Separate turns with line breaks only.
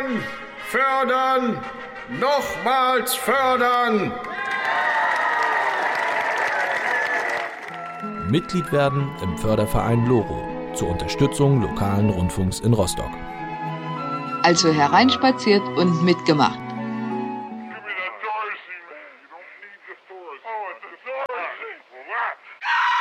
fördern, nochmals fördern.
Mitglied werden im Förderverein Loro zur Unterstützung lokalen Rundfunks in Rostock.
Also hereinspaziert und mitgemacht.